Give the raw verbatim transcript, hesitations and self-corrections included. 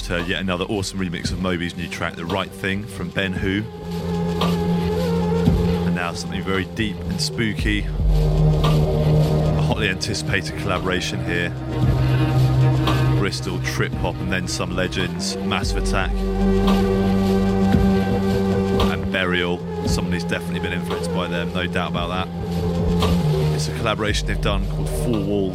just heard yet another awesome remix of Moby's new track, The Right Thing, from Ben Hu. And now something very deep and spooky. A hotly anticipated collaboration here. Bristol, Trip Hop, and then some legends, Massive Attack and Burial. Somebody's definitely been influenced by them, no doubt about that. It's a collaboration they've done called Four Walls.